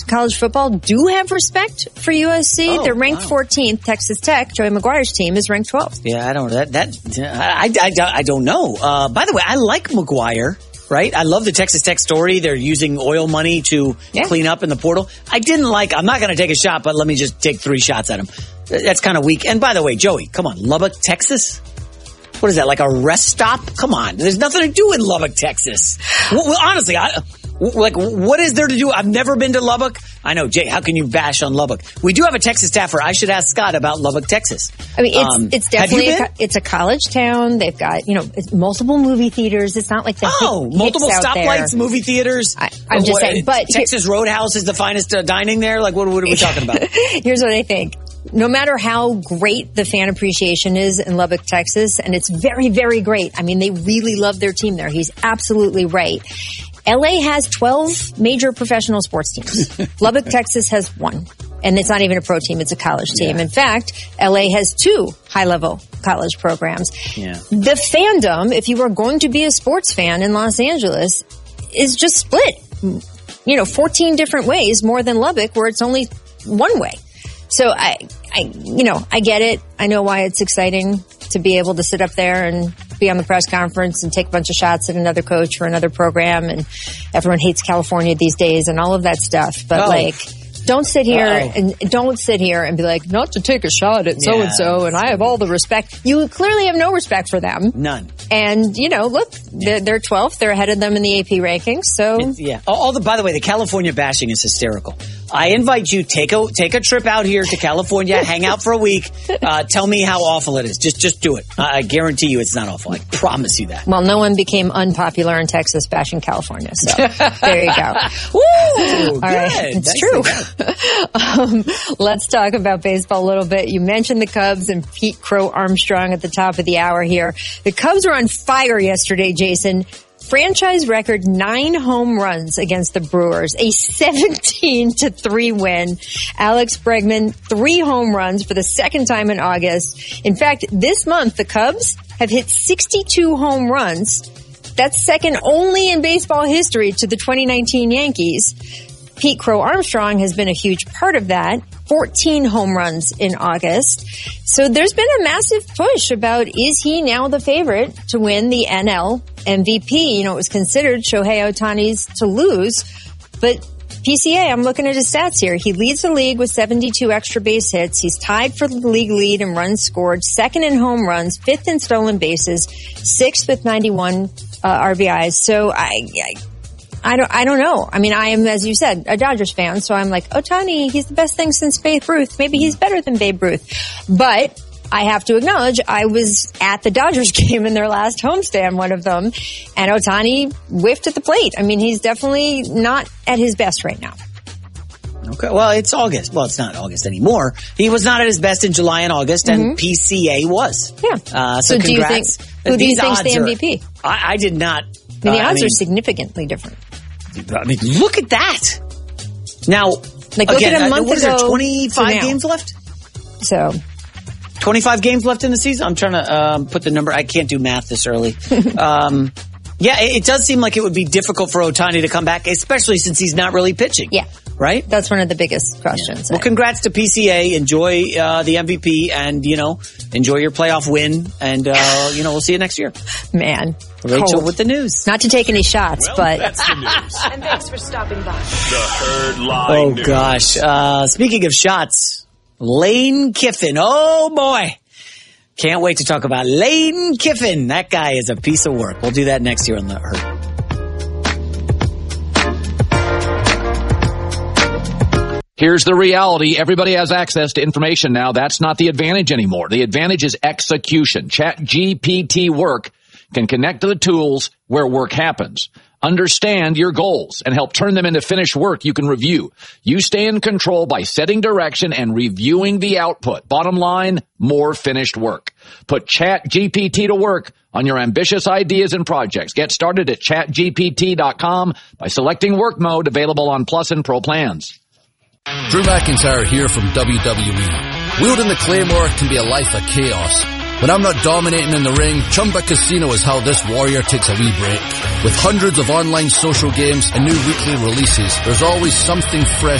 college football do have respect for USC. They're ranked 14th. Texas Tech, Joey McGuire's team, is ranked 12th. Yeah, I don't know. By the way, I like McGuire. Right? I love the Texas Tech story. They're using oil money to clean up in the portal. I'm not going to take a shot, but let me just take 3 shots at him. That's kind of weak. And by the way, Joey, come on, Lubbock, Texas? What is that, like a rest stop? Come on. There's nothing to do in Lubbock, Texas. Well, honestly, what is there to do? I've never been to Lubbock. I know, Jay, how can you bash on Lubbock? We do have a Texas staffer. I should ask Scott about Lubbock, Texas. I mean, it's definitely it's a college town. They've got, it's multiple movie theaters. It's not like the multiple stoplights, movie theaters. I'm just saying, but Texas Roadhouse is the finest dining there. Like, what are we talking about? Here's what I think. No matter how great the fan appreciation is in Lubbock, Texas, and it's very, very great. I mean, they really love their team there. He's absolutely right. LA has 12 major professional sports teams. Lubbock, Texas has 1. And it's not even a pro team, it's a college team. In fact, LA has 2 high-level college programs. Yeah. The fandom, if you are going to be a sports fan in Los Angeles, is just split. 14 different ways, more than Lubbock, where it's only one way. So I get it. I know why it's exciting to be able to sit up there and be on the press conference and take a bunch of shots at another coach for another program, and everyone hates California these days and all of that stuff. But don't sit here and be like, not to take a shot at so-and-so, and I have all the respect. You clearly have no respect for them. None. And, look, they're 12th. They're ahead of them in the AP rankings. So by the way, the California bashing is hysterical. I invite you, take a trip out here to California, hang out for a week, tell me how awful it is. Just do it. I guarantee you it's not awful. I promise you that. Well, no one became unpopular in Texas bashing California, so there you go. Woo! All right, it's true. Let's talk about baseball a little bit. You mentioned the Cubs and Pete Crow Armstrong at the top of the hour here. The Cubs were on fire yesterday, Jason. Franchise record 9 home runs against the Brewers, a 17-3 win. Alex Bregman, 3 home runs for the second time in August. In fact, this month, the Cubs have hit 62 home runs. That's second only in baseball history to the 2019 Yankees. Pete Crow Armstrong has been a huge part of that. 14 home runs in August. So there's been a massive push about, is he now the favorite to win the NL MVP? It was considered Shohei Ohtani's to lose, but PCA, I'm looking at his stats here. He leads the league with 72 extra base hits. He's tied for the league lead in runs scored, 2nd in home runs, 5th in stolen bases, 6th with 91 RBIs. So I don't know. I mean, I am, as you said, a Dodgers fan, so I'm like, Ohtani, he's the best thing since Babe Ruth. Maybe he's better than Babe Ruth. But I have to acknowledge, I was at the Dodgers game in their last homestand, one of them, and Ohtani whiffed at the plate. I mean, he's definitely not at his best right now. Okay, well, it's August. Well, it's not August anymore. He was not at his best in July and August, and PCA was. Yeah. So who congrats. do you think's the MVP? I did not. I mean, the odds are significantly different. I mean, look at that. Now, look at a month ago. Is there 25 games left? So 25 games left in the season? I'm trying to put the number. I can't do math this early. Yeah, it does seem like it would be difficult for Ohtani to come back, especially since he's not really pitching. Yeah. Right? That's one of the biggest questions. Yeah. Well, congrats to PCA. Enjoy the MVP and, enjoy your playoff win. And, we'll see you next year. Man. Rachel with the news. Not to take any shots, but. That's the news. And thanks for stopping by. The Herd Line News. Gosh. Speaking of shots, Lane Kiffin. Oh, boy. Can't wait to talk about Lane Kiffin. That guy is a piece of work. We'll do that next year on The Herd. Here's the reality. Everybody has access to information now. That's not the advantage anymore. The advantage is execution. ChatGPT Work can connect to the tools where work happens. Understand your goals and help turn them into finished work you can review. You stay in control by setting direction and reviewing the output. Bottom line, more finished work. Put ChatGPT to work on your ambitious ideas and projects. Get started at ChatGPT.com by selecting work mode, available on Plus and Pro plans. Drew McIntyre here from WWE. Wielding the Claymore can be a life of chaos. When I'm not dominating in the ring, Chumba Casino is how this warrior takes a wee break. With hundreds of online social games and new weekly releases, there's always something fresh